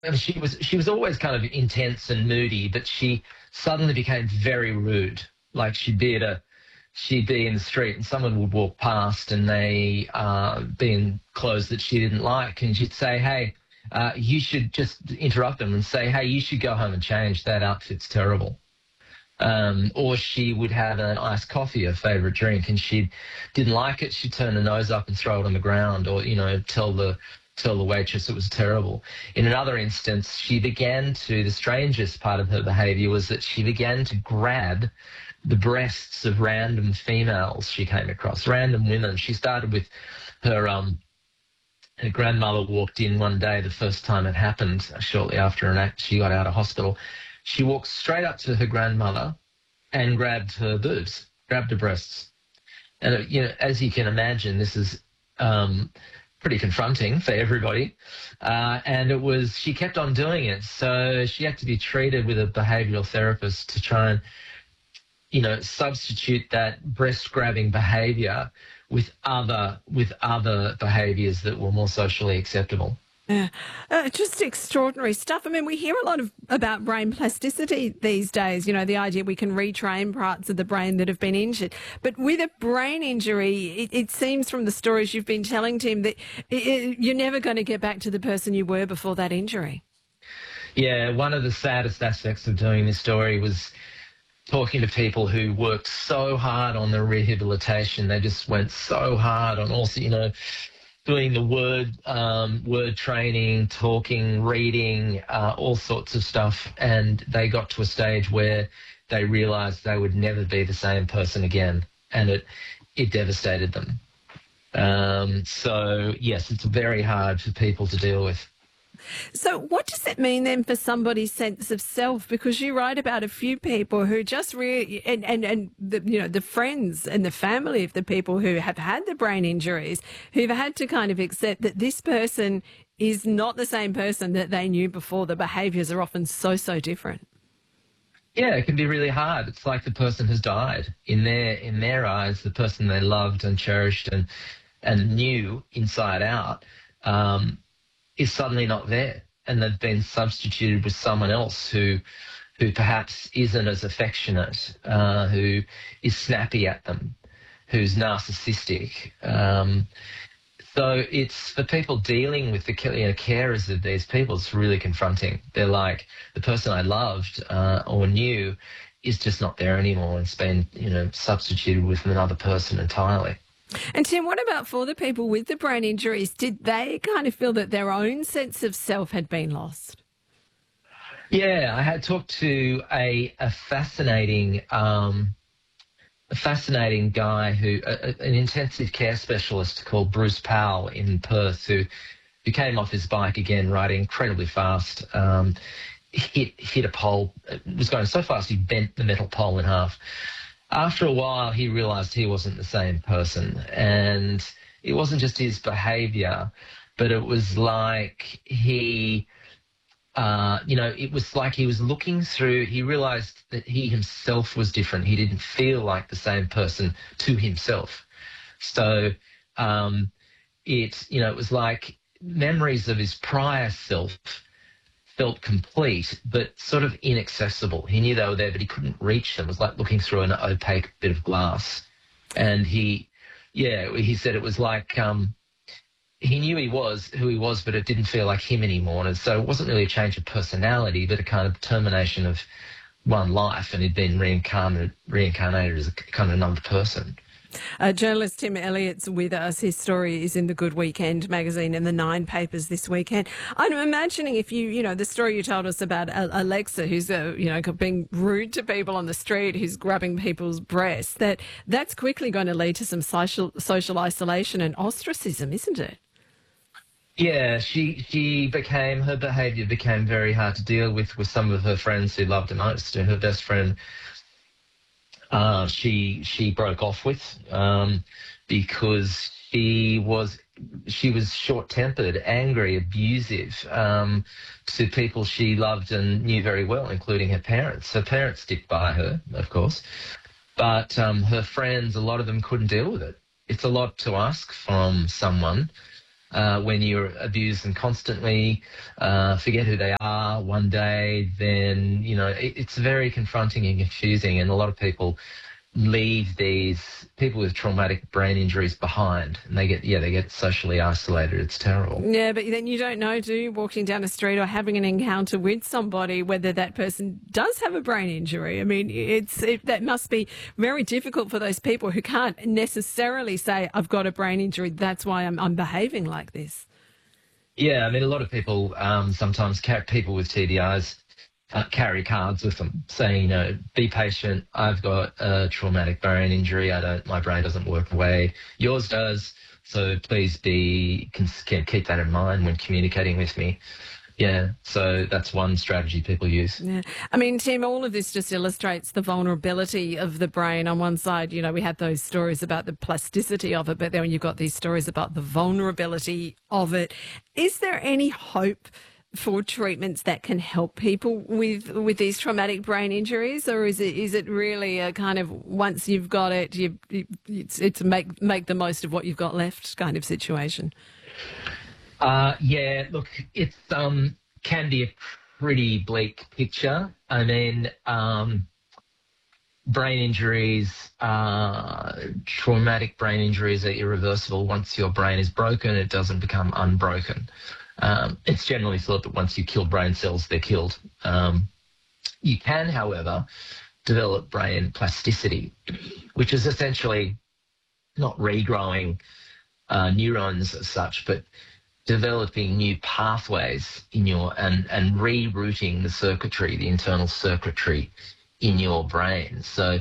I mean, she was always kind of intense and moody, but she suddenly became very rude. Like she'd be in the street and someone would walk past and they be in clothes that she didn't like, and she'd say, "Hey, you should," just interrupt them and say, "Hey, you should go home and change. That outfit's terrible." Or she would have an iced coffee, her favourite drink, and she didn't like it. She'd turn her nose up and throw it on the ground, or tell the waitress it was terrible. In another instance, the strangest part of her behaviour was that she began to grab the breasts of random females she came across, random women. She started with her grandmother walked in one day, the first time it happened, shortly after she got out of hospital. She walked straight up to her grandmother and grabbed her boobs, grabbed her breasts. And, as you can imagine, this is pretty confronting for everybody. And she kept on doing it. So she had to be treated with a behavioural therapist to try and, substitute that breast-grabbing behaviour with other behaviours that were more socially acceptable. Yeah, just extraordinary stuff. I mean, we hear a lot about brain plasticity these days, the idea we can retrain parts of the brain that have been injured. But with a brain injury, it seems from the stories you've been telling, Tim, that you're never going to get back to the person you were before that injury. Yeah, one of the saddest aspects of doing this story was talking to people who worked so hard on their rehabilitation. They just went so hard on also, doing the word training, talking, reading, all sorts of stuff. And they got to a stage where they realised they would never be the same person again. And it devastated them. So, yes, it's very hard for people to deal with. So what does it mean then for somebody's sense of self? Because you write about a few people who just really, and the friends and the family of the people who have had the brain injuries, who've had to kind of accept that this person is not the same person that they knew before. The behaviours are often so different. Yeah, it can be really hard. It's like the person has died. In their eyes, the person they loved and cherished and knew inside out, is suddenly not there, and they've been substituted with someone else who perhaps isn't as affectionate, who is snappy at them, who's narcissistic. So it's for people dealing with the carers of these people, it's really confronting. They're like, the person I loved or knew is just not there anymore. It's been substituted with another person entirely. And Tim, what about for the people with the brain injuries? Did they kind of feel that their own sense of self had been lost? Yeah, I had talked to a fascinating guy an intensive care specialist called Bruce Powell in Perth, who came off his bike again, riding incredibly fast. Hit a pole. It was going so fast he bent the metal pole in half. After a while, he realised he wasn't the same person, and it wasn't just his behaviour, but it was like it was like he was looking through. He realised that he himself was different. He didn't feel like the same person to himself. So it was like memories of his prior self felt complete, but sort of inaccessible. He knew they were there, but he couldn't reach them. It was like looking through an opaque bit of glass. And he said it was like he knew who he was, but it didn't feel like him anymore. And so it wasn't really a change of personality, but a kind of termination of one life, and he'd been reincarnated as a kind of another person. Journalist Tim Elliott's with us. His story is in the Good Weekend magazine and the Nine papers this weekend. I'm imagining if the story you told us about Alexa, who's being rude to people on the street, who's grabbing people's breasts, that's quickly going to lead to some social isolation and ostracism, isn't it? Yeah, her behaviour became very hard to deal with some of her friends who loved her most, and her best friend she broke off with because she was short-tempered, angry, abusive to people she loved and knew very well, including her parents. Her parents stick by her, of course, but her friends, a lot of them couldn't deal with it. It's a lot to ask from someone when you abuse them constantly, forget who they are one day, then, it's very confronting and confusing. And a lot of people leave these people with traumatic brain injuries behind, and they get socially isolated. It's terrible. Yeah, but then you don't know, do you, walking down a street or having an encounter with somebody, whether that person does have a brain injury. I mean, that must be very difficult for those people who can't necessarily say, I've got a brain injury, that's why I'm behaving like this. Yeah, I mean, a lot of people sometimes people with TBIs carry cards with them saying, be patient. I've got a traumatic brain injury. My brain doesn't work the way yours does. So please keep that in mind when communicating with me. Yeah, so that's one strategy people use. Yeah. I mean, Tim, all of this just illustrates the vulnerability of the brain. On one side, we had those stories about the plasticity of it, but then you've got these stories about the vulnerability of it. Is there any hope for treatments that can help people with these traumatic brain injuries, or is it really a kind of, once you've got it, it's make the most of what you've got left kind of situation? Yeah, look, it's can be a pretty bleak picture. I mean, brain injuries, traumatic brain injuries are irreversible. Once your brain is broken, it doesn't become unbroken. It's generally thought that once you kill brain cells, they're killed. You can, however, develop brain plasticity, which is essentially not regrowing neurons as such, but developing new pathways in and rerouting the internal circuitry in your brain. So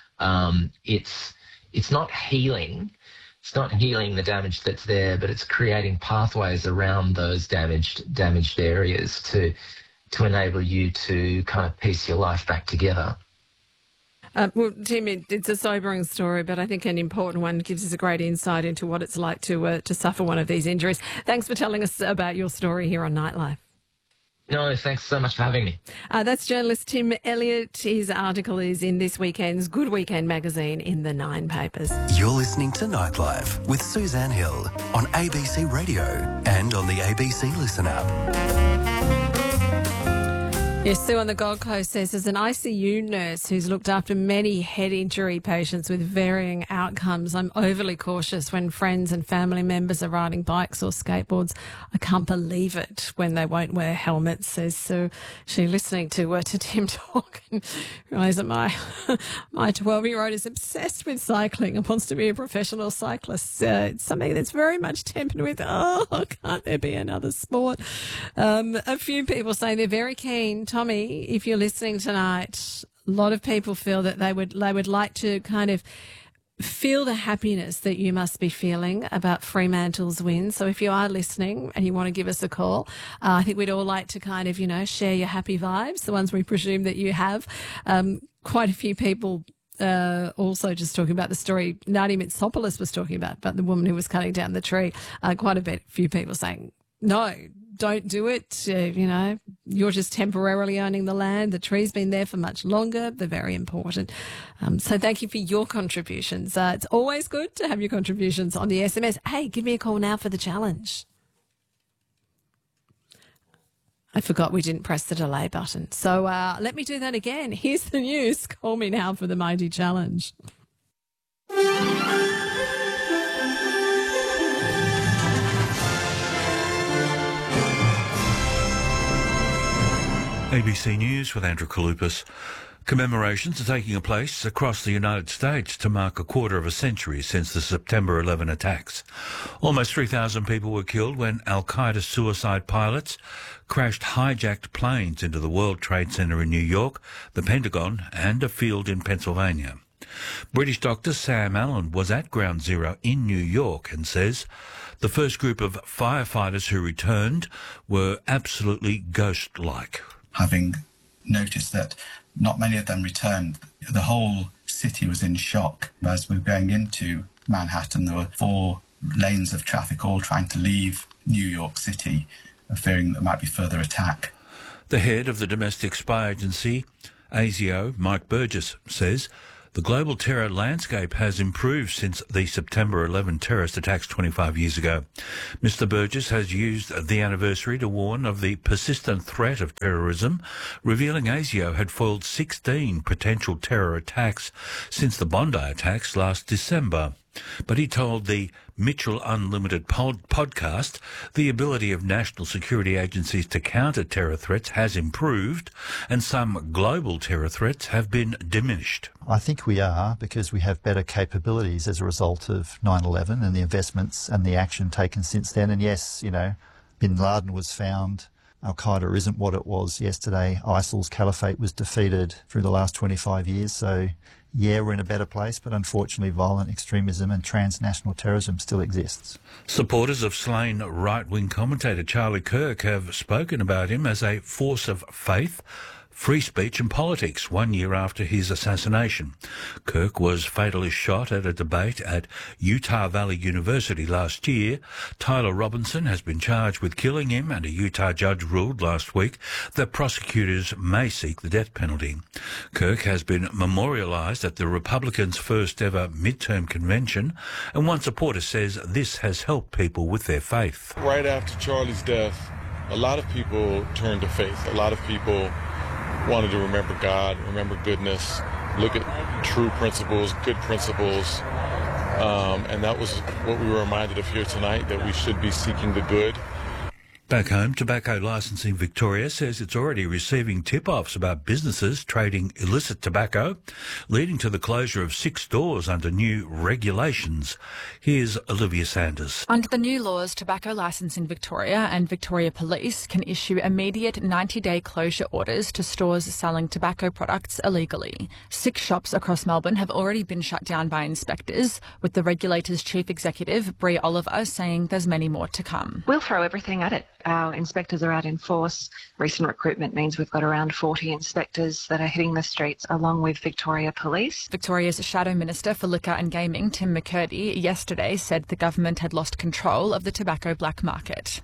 it's not healing. It's not healing the damage that's there, but it's creating pathways around those damaged areas to enable you to kind of piece your life back together. Well, Tim, it's a sobering story, but I think an important one. Gives us a great insight into what it's like to suffer one of these injuries. Thanks for telling us about your story here on Nightlife. No, thanks so much for having me. That's journalist Tim Elliott. His article is in this weekend's Good Weekend magazine in the Nine papers. You're listening to Nightlife with Suzanne Hill on ABC Radio and on the ABC Listen app. Yes, Sue on the Gold Coast says, as an ICU nurse who's looked after many head injury patients with varying outcomes, I'm overly cautious when friends and family members are riding bikes or skateboards. I can't believe it when they won't wear helmets, says Sue. She's listening to Tim talk and realised that my 12-year-old is obsessed with cycling and wants to be a professional cyclist. It's something that's very much tempered with, can't there be another sport? A few people saying they're very keen. Tommy, if you're listening tonight, a lot of people feel that they would like to kind of feel the happiness that you must be feeling about Fremantle's win. So if you are listening and you want to give us a call, I think we'd all like to kind of, share your happy vibes, the ones we presume that you have. Quite a few people also just talking about the story Nadia Mitsopoulos was talking about the woman who was cutting down the tree. Quite a few people saying, no, don't do it. You're just temporarily owning the land. The tree's been there for much longer. They're very important. So thank you for your contributions. It's always good to have your contributions on the SMS. Hey, give me a call now for the challenge. I forgot we didn't press the delay button. So let me do that again. Here's the news. Call me now for the mighty challenge. ABC News with Andrew Kalupas. Commemorations are taking place across the United States to mark a quarter of a century since the September 11 attacks. Almost 3,000 people were killed when Al-Qaeda suicide pilots crashed hijacked planes into the World Trade Center in New York, the Pentagon, and a field in Pennsylvania. British doctor Sam Allen was at Ground Zero in New York and says the first group of firefighters who returned were absolutely ghost-like. Having noticed that not many of them returned, the whole city was in shock. As we were going into Manhattan, there were 4 lanes of traffic all trying to leave New York City, fearing that there might be further attack. The head of the domestic spy agency, ASIO, Mike Burgess, says the The global terror landscape has improved since the September 11 terrorist attacks 25 years ago. Mr. Burgess has used the anniversary to warn of the persistent threat of terrorism, revealing ASIO had foiled 16 potential terror attacks since the Bondi attacks last December. But he told the Mitchell Unlimited podcast the ability of national security agencies to counter terror threats has improved and some global terror threats have been diminished. I think we are, because we have better capabilities as a result of 9/11 and the investments and the action taken since then. And yes, bin Laden was found. Al-Qaeda isn't what it was yesterday. ISIL's caliphate was defeated through the last 25 years. So, yeah, we're in a better place, but unfortunately violent extremism and transnational terrorism still exists. Supporters of slain right-wing commentator Charlie Kirk have spoken about him as a force of faith, free speech and politics 1 year after his assassination. Kirk was fatally shot at a debate at Utah Valley University last year. Tyler Robinson has been charged with killing him, and a Utah judge ruled last week that prosecutors may seek the death penalty. Kirk has been memorialised at the Republicans' first ever midterm convention, and one supporter says this has helped people with their faith. Right after Charlie's death, a lot of people turned to faith. A lot of people wanted to remember God, remember goodness, look at true principles, good principles. And that was what we were reminded of here tonight, that we should be seeking the good. Back home, Tobacco Licensing Victoria says it's already receiving tip-offs about businesses trading illicit tobacco, leading to the closure of 6 stores under new regulations. Here's Olivia Sanders. Under the new laws, Tobacco Licensing Victoria and Victoria Police can issue immediate 90-day closure orders to stores selling tobacco products illegally. 6 shops across Melbourne have already been shut down by inspectors, with the regulator's chief executive, Bree Oliver, saying there's many more to come. We'll throw everything at it. Our inspectors are out in force. Recent recruitment means we've got around 40 inspectors that are hitting the streets, along with Victoria Police. Victoria's Shadow Minister for Liquor and Gaming, Tim McCurdy, yesterday said the government had lost control of the tobacco black market.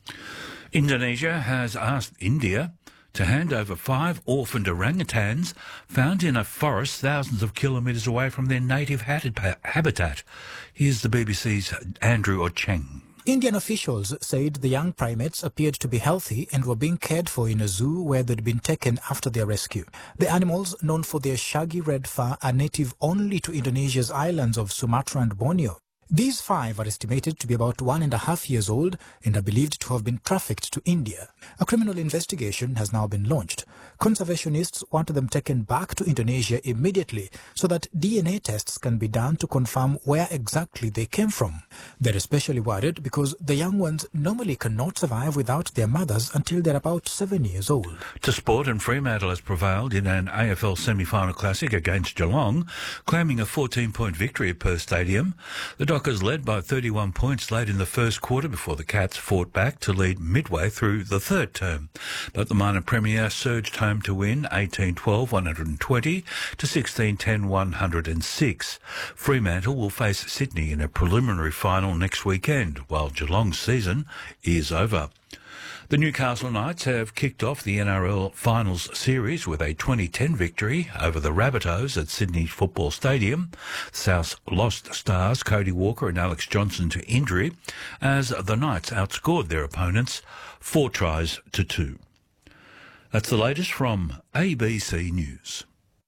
Indonesia has asked India to hand over 5 orphaned orangutans found in a forest thousands of kilometres away from their native habitat. Here's the BBC's Andrew Ocheng. Indian officials said the young primates appeared to be healthy and were being cared for in a zoo where they'd been taken after their rescue. The animals, known for their shaggy red fur, are native only to Indonesia's islands of Sumatra and Borneo. These 5 are estimated to be about 1.5 years old and are believed to have been trafficked to India. A criminal investigation has now been launched. Conservationists want them taken back to Indonesia immediately so that DNA tests can be done to confirm where exactly they came from. They're especially worried because the young ones normally cannot survive without their mothers until they're about 7 years old. To sport, and Fremantle has prevailed in an AFL semi-final classic against Geelong, claiming a 14-point victory at Perth Stadium. The Dockers led by 31 points late in the first quarter before the Cats fought back to lead midway through the third term. But the minor premier surged home to win 18-12, 120 to 16-10, 106. Fremantle will face Sydney in a preliminary final next weekend, while Geelong's season is over. The Newcastle Knights have kicked off the NRL Finals Series with a 2010 victory over the Rabbitohs at Sydney Football Stadium. South's lost stars Cody Walker and Alex Johnson to injury as the Knights outscored their opponents 4 tries to 2. That's the latest from ABC News.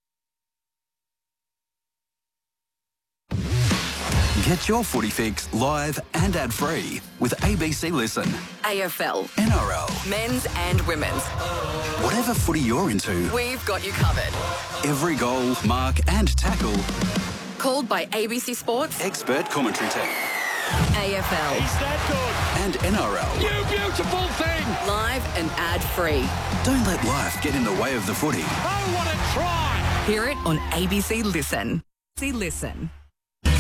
Get your footy fix live and ad-free with ABC Listen. AFL, NRL, men's and women's. Whatever footy you're into, We've got you covered. every goal, mark and tackle, Called by ABC Sports, expert commentary team. AFL, And NRL. you beautiful thing. Live and ad-free. Don't let life get in the way of the footy. Oh, what a try. Hear it on ABC Listen. ABC Listen.